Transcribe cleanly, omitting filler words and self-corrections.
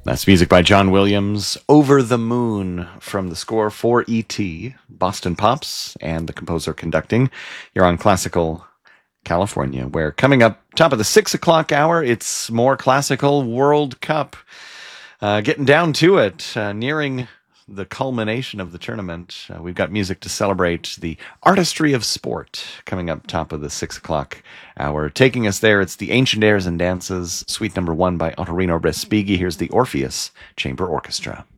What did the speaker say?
That's music by John Williams, Over the Moon, from the score for E.T., Boston Pops, and the composer conducting. You're on Classical California, where coming up top of the 6 o'clock hour, it's more Classical World Cup. Getting down to it, nearing the culmination of the tournament. We've got music to celebrate the artistry of sport coming up top of the 6 o'clock hour. Taking us there, it's the Ancient Airs and Dances, Suite number 1 by Ottorino Respighi. Here's the Orpheus Chamber Orchestra.